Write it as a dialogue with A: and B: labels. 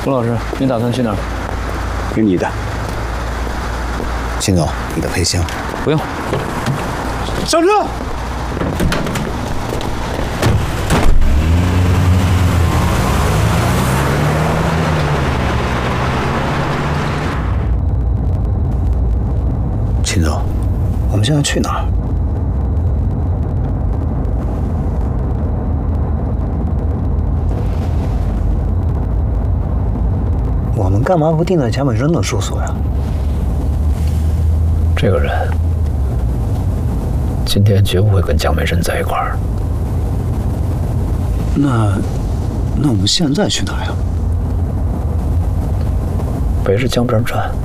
A: 吴老师，你打算去哪儿？
B: 听你的。秦总，你的配箱。
A: 不用。
B: 上车。秦总，我们现在去哪儿？我们干嘛不定在贾美珍的住所呀？
A: 这个人今天绝不会跟蒋美珍在一块儿。
B: 那我们现在去哪呀？
A: 北是江边站。